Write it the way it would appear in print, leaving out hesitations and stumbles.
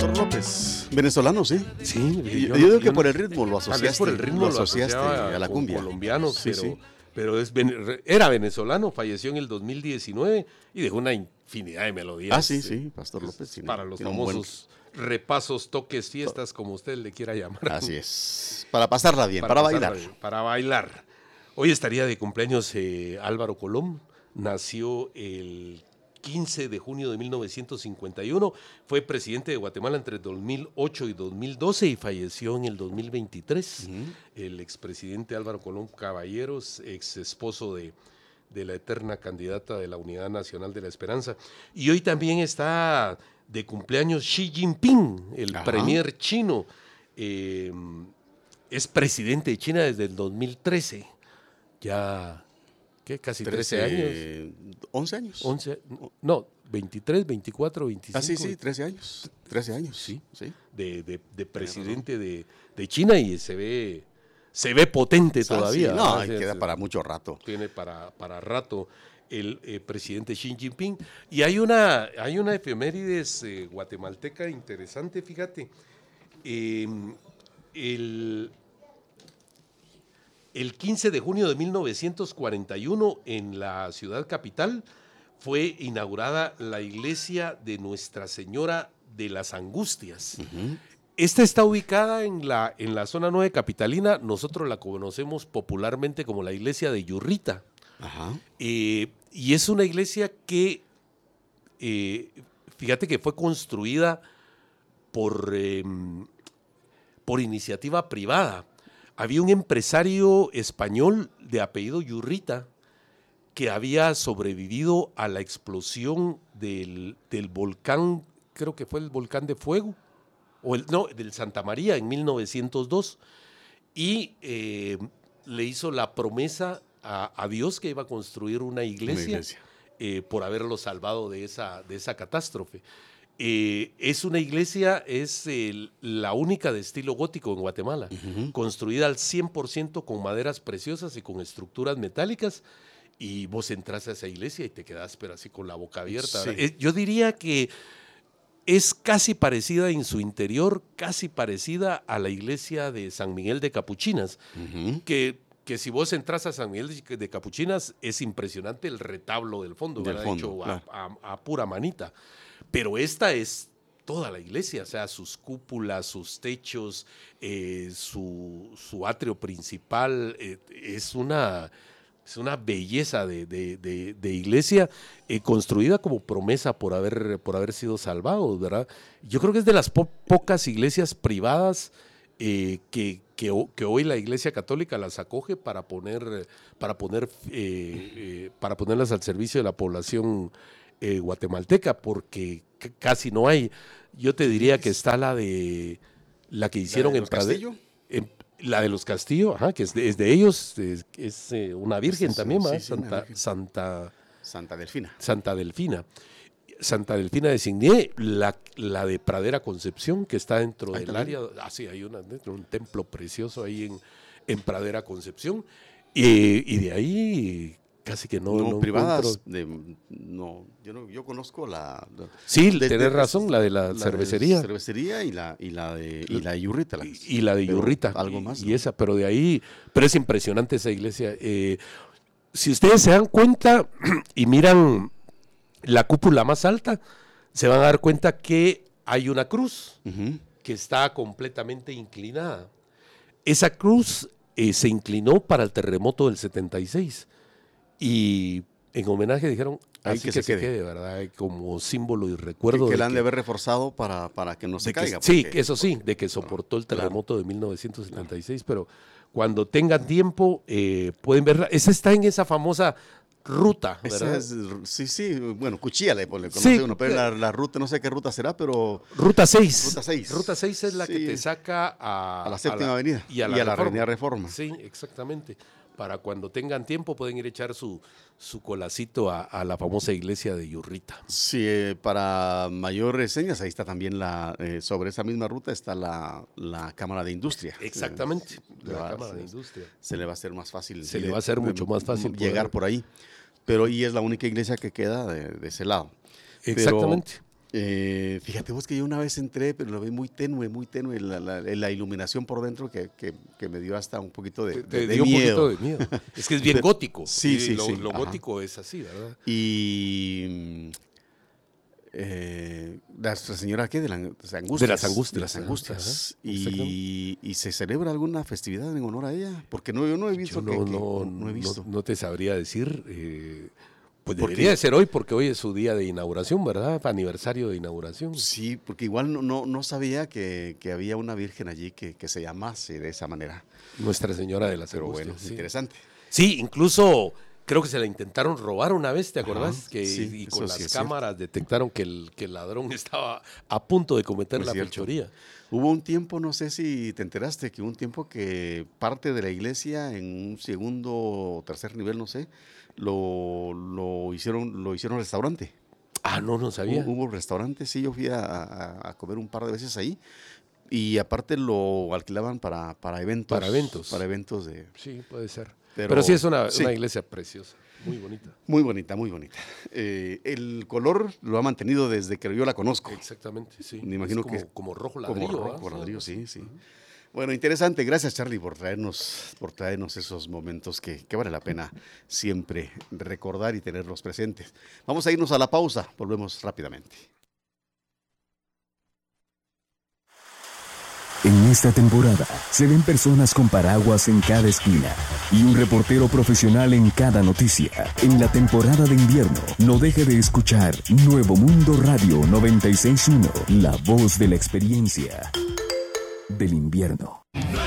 Pastor López, venezolano, sí. Sí, yo digo que por el ritmo lo asociaste. Por el ritmo lo asociaste a la cumbia. Colombianos, sí, pero era venezolano, falleció en el 2019 y dejó una infinidad de melodías. Sí, Pastor López. Para los famosos repasos, toques, fiestas, como usted le quiera llamar. Así es. Para pasarla bien, para bailar. Para bailar. Hoy estaría de cumpleaños Álvaro Colom. Nació el 15 de junio de 1951, fue presidente de Guatemala entre 2008 y 2012 y falleció en el 2023. El expresidente Álvaro Colom Caballeros, ex esposo de la eterna candidata de la Unidad Nacional de la Esperanza. Y hoy también está de cumpleaños Xi Jinping, el premier chino. Es presidente de China desde el 2013. Ya... ¿Qué? Casi 13 años. 11 años. no, 23, 24, 25. Sí, 13 años. 13 años. Sí. De presidente de China y se ve potente todavía. Sí, no, queda para mucho rato. Tiene para rato el presidente Xi Jinping. Y hay una efemérides guatemalteca interesante, fíjate. El 15 de junio de 1941, en la ciudad capital, fue inaugurada la iglesia de Nuestra Señora de las Angustias. Esta está ubicada en la zona 9 capitalina. Nosotros la conocemos popularmente como la iglesia de Yurrita. Y es una iglesia que, fíjate que fue construida por iniciativa privada. Había un empresario español de apellido Yurrita que había sobrevivido a la explosión del volcán, creo que fue el volcán de fuego, del Santa María en 1902, y le hizo la promesa a Dios que iba a construir una iglesia. Por haberlo salvado de esa catástrofe. Es una iglesia, es la única de estilo gótico en Guatemala, construida al 100% con maderas preciosas y con estructuras metálicas, y vos entras a esa iglesia y te quedás pero así con la boca abierta. Sí. Yo diría que es casi parecida en su interior, casi parecida a la iglesia de San Miguel de Capuchinas, que si vos entras a San Miguel de Capuchinas es impresionante el retablo del fondo, hecho claro, a pura manita. Pero esta es toda la iglesia, o sea, sus cúpulas, sus techos, su atrio principal, es una belleza de iglesia construida como promesa por haber sido salvados, ¿verdad? Yo creo que es de las pocas iglesias privadas que hoy la Iglesia Católica las acoge para ponerlas al servicio de la población guatemalteca, porque casi no hay. Yo te diría que está la que hicieron en Pradera, la de los Castillo, que es de ellos, es una virgen también, sí, Santa Delfina. Santa Delfina de Signé, la de Pradera Concepción, que está dentro del área. Sí, hay un templo precioso ahí en Pradera Concepción. Y de ahí casi que no privadas. Yo conozco sí, tenés razón, la de la cervecería. Cervecería y la de Yurrita. Y la de Yurrita. Algo más. Y esa, pero de ahí. Pero es impresionante esa iglesia. Si ustedes se dan cuenta y miran la cúpula más alta, se van a dar cuenta que hay una cruz que está completamente inclinada. Esa cruz se inclinó para el terremoto del 76 y en homenaje dijeron así que se quede, ¿verdad? Como símbolo y recuerdo. Que la han de haber reforzado para que no se caiga. Sí, eso sí, de que soportó el terremoto de 1976, pero cuando tengan tiempo pueden verla. Esa está en esa famosa ruta, ¿verdad? Sí, bueno, Cuchilla le conoce uno, pero la ruta, no sé qué ruta será, pero... Ruta 6. Ruta 6 es la que te saca a la Séptima Avenida y a la Avenida Reforma. Sí, exactamente. Para cuando tengan tiempo pueden ir a echar su colacito a la famosa iglesia de Yurrita. Sí, para mayor reseñas, ahí está también sobre esa misma ruta está la Cámara de Industria. Exactamente, la Cámara de Industria. Se le va a hacer más fácil. Se le va a hacer mucho más fácil llegar por ahí. Pero y es la única iglesia que queda de ese lado. Exactamente. Fíjate vos que yo una vez entré, pero lo vi muy tenue, la iluminación por dentro que me dio hasta un poquito de dio miedo. un poquito de miedo. Es que es bien gótico. Sí, sí, lo sí. lo gótico es así, ¿verdad? Y la señora, ¿qué? De las Angustias. De las Angustias. De las Angustias. Ajá, ¿Y se celebra alguna festividad en honor a ella? Porque yo no he visto no he visto. No te sabría decir. Pues Porque- debería de ser hoy, porque hoy es su día de inauguración, ¿verdad? Aniversario de inauguración. Sí, porque igual no sabía que había una virgen allí que se llamase de esa manera. Nuestra Señora de las Pero Angustias. bueno, sí. interesante. Sí, incluso creo que se la intentaron robar una vez, ¿te acordás? Ajá, Que, sí, y eso con sí las es cámaras detectaron que el ladrón estaba a punto de cometer Muy la cierto. fechoría. Hubo un tiempo, no sé si te enteraste, que hubo un tiempo que parte de la iglesia en un segundo o tercer nivel, no sé, lo hicieron restaurante. Ah, no sabía. Hubo restaurante, sí, yo fui a comer un par de veces ahí y aparte lo alquilaban para eventos. Para eventos. Para eventos de... Sí, puede ser. Pero- Pero sí es una sí. iglesia preciosa, muy bonita. Muy bonita, muy bonita. El color lo ha mantenido desde que yo la conozco. Exactamente, sí. Me imagino Es como, que- como rojo Como ladrillo. rojo, ¿verdad? ladrillo, sí. Bueno, interesante. Gracias, Charlie, por traernos esos momentos que vale la pena siempre recordar y tenerlos presentes. Vamos a irnos a la pausa. Volvemos rápidamente. En esta temporada se ven personas con paraguas en cada esquina y un reportero profesional en cada noticia. En la temporada de invierno, no deje de escuchar Nuevo Mundo Radio 96.1, la voz de la experiencia del invierno.